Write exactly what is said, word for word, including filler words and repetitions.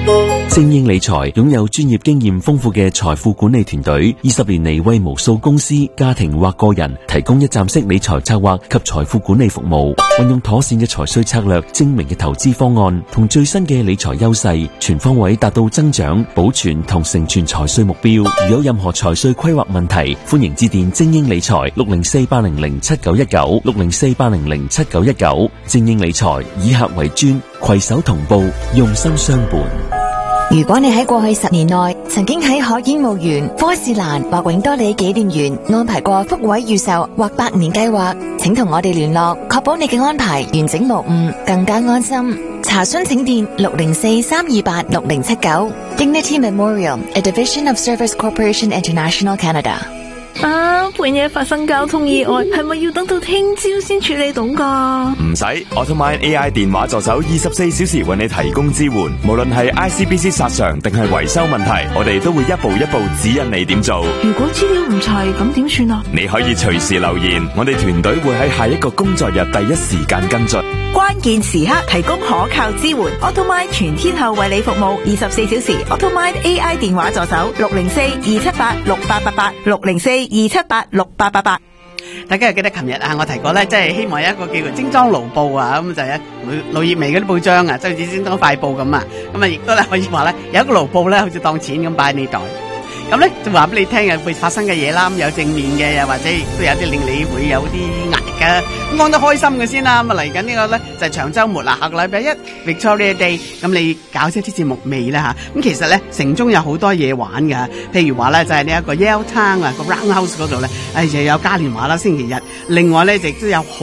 精英理財擁有專業經驗豐富嘅財富管理團隊，二十年嚟為無數公司、家庭或個人提供一站式理財策劃及財富管理服務。運用妥善嘅財稅策略、精明嘅投資方案同最新嘅理財優勢，全方位達到增長、保存同成全財稅目標。如有任何財稅規劃問題，歡迎致電精英理財六零四八零零七九一九六零四八零零七九一九。精英理財以客為尊，攜手同步，用心相伴。 如果你喺過去十年內曾經喺海景墓園、科士蘭或永多里紀念園安排過福位預售或百年計劃，請同我哋聯絡，確保你嘅安排完整無誤，更加安心。查詢請電六零四三二八六零七九。Dignity Memorial, a division of Service Corporation International Canada。 啊，半夜發生交通意外，係咪要等到聽朝先處理到噶？ 唔使 ，Automine A I 電話助手二十四小時為你提供支援，無論係 I C B C 索償定係維修問題，我哋都會一步一步指引你點做。 如果資料唔齊，咁點算啊？ 你可以隨時留言，我哋團隊會喺下一個工作日第一時間跟進。 關鍵時刻提供可靠支援 ，Automine 全天候為你服務，二十四小時 Automine A I 電話助手六零四二七八六八八八六零四二七八六八八八。 大家又記得琴日啊，我提過咧，即係希望有一個叫做精裝勞報啊，咁就係老葉味嗰啲報章啊，即係好似精裝快報咁啊，咁啊亦都咧可以話咧有一個勞報咧，好似當錢咁擺喺你袋。咁咧就話俾你聽嘅會發生嘅嘢啦，咁有正面嘅，又或者亦都有啲令你會有啲壓力嘅，咁講得開心嘅先啦。咁啊嚟緊呢個咧就係長週末啦，下個禮拜一 Victoria Day， 咁你搞咗啲節目未咧嚇？咁其實咧城中有好多嘢玩㗎，譬如話咧就係呢一個 Yale Town 啊個 Roundhouse 嗰度咧，誒又有嘉年華啦星期日，另外咧亦都有好